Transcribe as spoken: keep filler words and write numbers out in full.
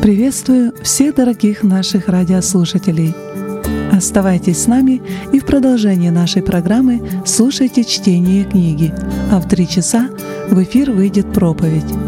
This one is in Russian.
Приветствую всех дорогих наших радиослушателей. Оставайтесь с нами и в продолжении нашей программы слушайте чтение книги, а в три часа в эфир выйдет проповедь.